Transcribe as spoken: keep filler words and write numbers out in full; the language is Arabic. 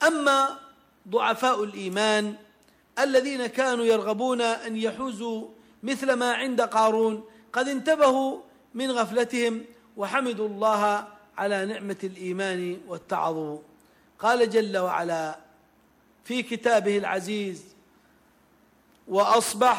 أما ضعفاء الإيمان الذين كانوا يرغبون أن يحوزوا مثل ما عند قارون قد انتبهوا من غفلتهم وحمدوا الله على نعمة الإيمان واتعظوا. قال جل وعلا في كتابه العزيز: وأصبح